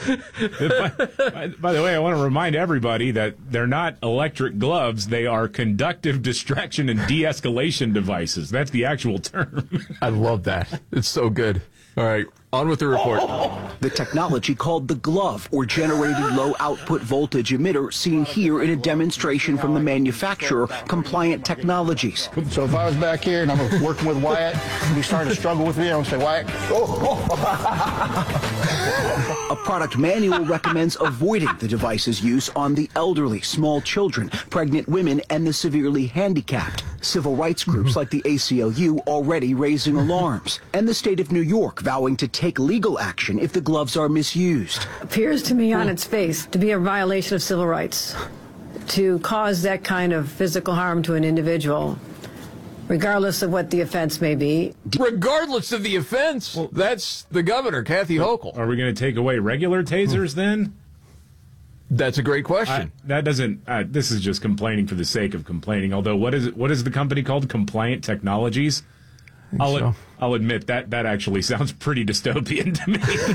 By the way, I want to remind everybody that they're not electric gloves. They are conductive distraction and de-escalation devices. That's the actual term. I love that. It's so good. All right, on with the report. The technology called the glove, or generated low output voltage emitter, seen here in a demonstration from the manufacturer, Compliant Technologies. So if I was back here and I'm working with Wyatt, and he's starting to struggle with me, I would say, Wyatt, A product manual recommends avoiding the device's use on the elderly, small children, pregnant women, and the severely handicapped. Civil rights groups like the ACLU already raising alarms, and the state of New York vowing to take legal action if the gloves are misused. Appears to me on its face to be a violation of civil rights to cause that kind of physical harm to an individual, regardless of what the offense may be. Regardless of the offense, that's the governor, Kathy Hochul. Are we going to take away regular tasers then? That's a great question. That doesn't. This is just complaining for the sake of complaining. Although, what is the company called? Compliant Technologies. I'll admit that actually sounds pretty dystopian to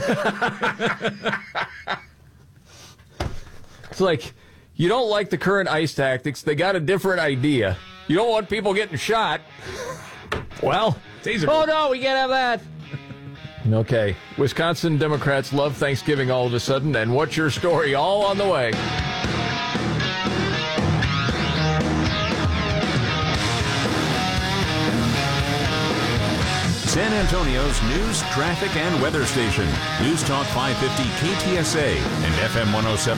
me. It's like, you don't like the current ICE tactics. They got a different idea. You don't want people getting shot. Well, taser. Oh no, we can't have that. Okay, Wisconsin Democrats love Thanksgiving all of a sudden, and what's your story? All on the way. San Antonio's news, traffic, and weather station. News Talk 550 KTSA and FM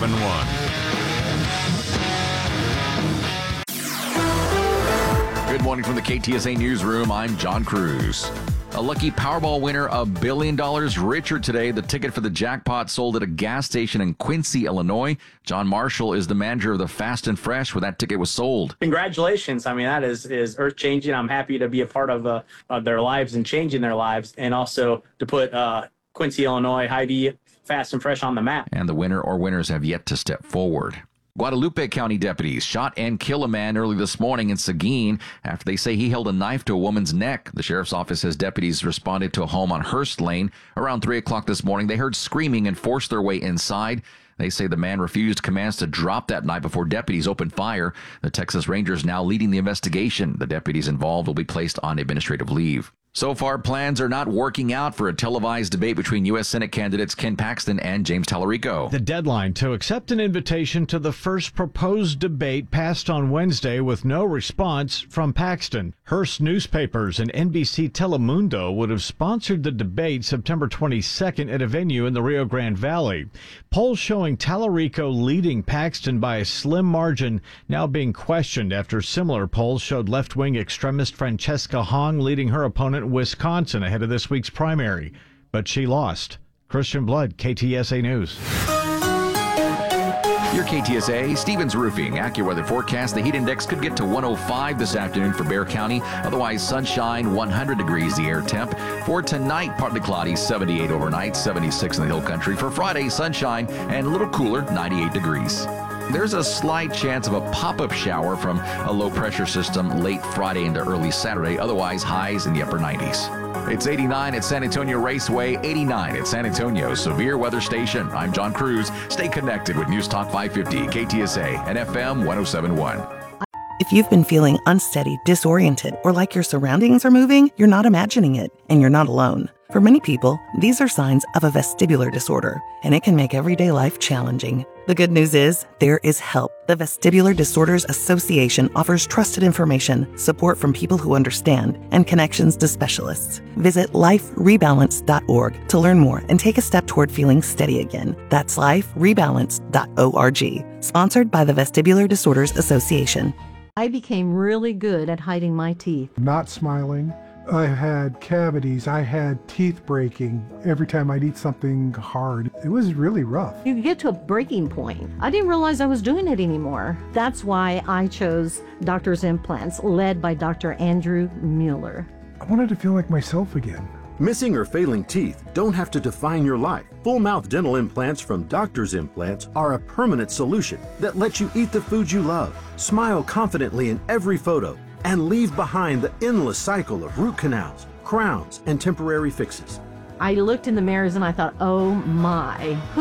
107.1. Good morning from the KTSA Newsroom. I'm John Cruz. A lucky Powerball winner $1 billion richer today. The ticket for the jackpot sold at a gas station in Quincy, Illinois. John Marshall is the manager of the Fast and Fresh where that ticket was sold. Congratulations. I mean, that is earth-changing. I'm happy to be a part of their lives and changing their lives, and also to put Quincy, Illinois, Heidi, Fast and Fresh on the map. And the winner or winners have yet to step forward. Guadalupe County deputies shot and killed a man early this morning in Seguin after they say he held a knife to a woman's neck. The sheriff's office says deputies responded to a home on Hearst Lane. Around 3 o'clock this morning, they heard screaming and forced their way inside. They say the man refused commands to drop that knife before deputies opened fire. The Texas Rangers now leading the investigation. The deputies involved will be placed on administrative leave. So far, plans are not working out for a televised debate between U.S. Senate candidates Ken Paxton and James Tallarico. The deadline to accept an invitation to the first proposed debate passed on Wednesday with no response from Paxton. Hearst Newspapers and NBC Telemundo would have sponsored the debate September 22nd at a venue in the Rio Grande Valley. Polls showing Tallarico leading Paxton by a slim margin now being questioned after similar polls showed left-wing extremist Francesca Hong leading her opponent Wisconsin ahead of this week's primary, but she lost. Christian Blood, KTSA News. Your KTSA, Stevens Roofing. AccuWeather forecast. The heat index could get to 105 this afternoon for Bexar County. Otherwise, sunshine, 100 degrees the air temp. For tonight, partly cloudy, 78 overnight, 76 in the hill country. For Friday, sunshine and a little cooler, 98 degrees. There's a slight chance of a pop-up shower from a low-pressure system late Friday into early Saturday. Otherwise, highs in the upper 90s. It's 89 at San Antonio Raceway, 89 at San Antonio Severe Weather Station. I'm John Cruz. Stay connected with News Talk 550, KTSA, and FM 107.1. If you've been feeling unsteady, disoriented, or like your surroundings are moving, you're not imagining it, and you're not alone. For many people, these are signs of a vestibular disorder, and it can make everyday life challenging. The good news is, there is help. The Vestibular Disorders Association offers trusted information, support from people who understand, and connections to specialists. Visit liferebalance.org to learn more and take a step toward feeling steady again. That's liferebalance.org. Sponsored by the Vestibular Disorders Association. I became really good at hiding my teeth. Not smiling. I had cavities. I had teeth breaking every time I'd eat something hard. It was really rough. You get to a breaking point. I didn't realize I was doing it anymore. That's why I chose Doctor's Implants, led by Dr. Andrew Mueller. I wanted to feel like myself again. Missing or failing teeth don't have to define your life. Full mouth dental implants from Doctor's Implants are a permanent solution that lets you eat the food you love, smile confidently in every photo, and leave behind the endless cycle of root canals, crowns, and temporary fixes. I looked in the mirrors and I thought, oh my.